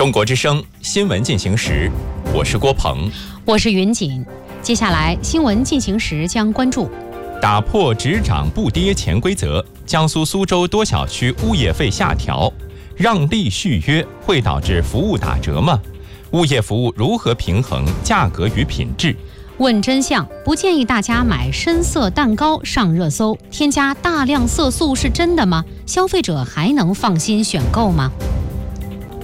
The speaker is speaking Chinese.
中国之声新闻进行时，我是郭鹏， 我是云锦。接下来新闻进行时将关注： 打破只涨不跌潜规则，江苏苏州多小区物业费下调，让利续约会导致服务打折吗？物业服务如何平衡价格与品质？ 问真相，不建议大家买深色蛋糕上热搜，添加大量色素是真的吗？消费者还能放心选购吗？